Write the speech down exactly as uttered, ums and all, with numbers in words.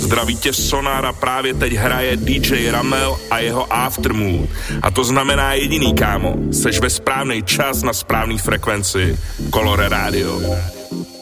Zdraví tě Sonára, právě teď hraje D J Ramel a jeho Aftermoon. A to znamená jediný, kámo, seš ve správnej čas na správný frekvenci. Colore Radio.